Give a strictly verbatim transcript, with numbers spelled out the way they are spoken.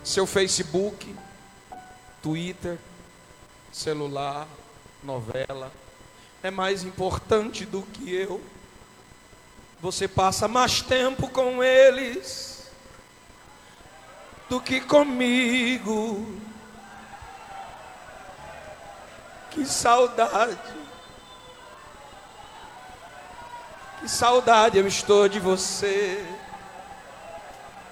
seu Facebook, Twitter, celular, novela, é mais importante do que eu. Você passa mais tempo com eles do que comigo. Que saudade, que saudade eu estou de você.